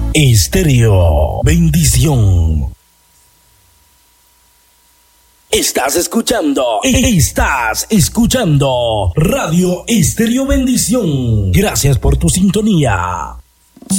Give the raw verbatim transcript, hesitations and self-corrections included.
Estéreo Bendición. Estás escuchando, estás escuchando Radio Estéreo Bendición. Gracias por tu sintonía.